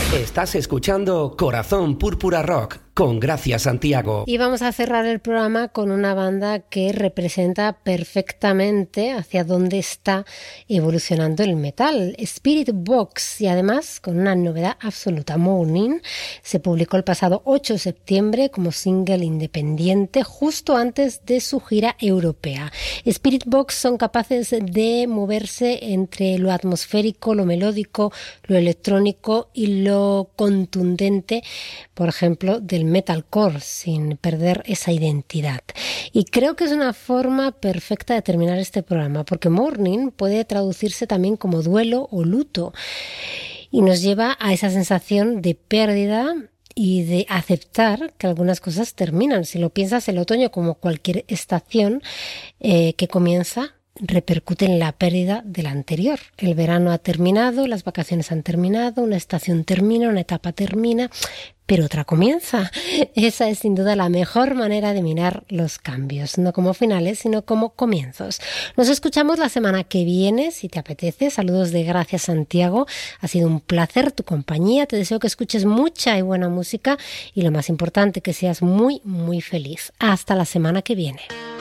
Estás escuchando Corazón Púrpura Rock con Gracia Santiago. Y vamos a cerrar el programa con una banda que representa perfectamente hacia dónde está evolucionando el metal, Spirit Box, y además con una novedad absoluta. Morning se publicó el pasado 8 de septiembre como single independiente justo antes de su gira europea. Spirit Box son capaces de moverse entre lo atmosférico, lo melódico, lo electrónico y lo contundente, por ejemplo, del metalcore, sin perder esa identidad. Y creo que es una forma perfecta de terminar este programa, porque Morning puede traducirse también como duelo o luto, y nos lleva a esa sensación de pérdida y de aceptar que algunas cosas terminan. Si lo piensas, el otoño, como cualquier estación que comienza, repercute en la pérdida de la anterior. El verano ha terminado, las vacaciones han terminado, una estación termina, una etapa termina, pero otra comienza. Esa es sin duda la mejor manera de mirar los cambios, no como finales, sino como comienzos. Nos escuchamos la semana que viene, si te apetece. Saludos de Gracia Santiago. Ha sido un placer tu compañía. Te deseo que escuches mucha y buena música y lo más importante, que seas muy, muy feliz. Hasta la semana que viene.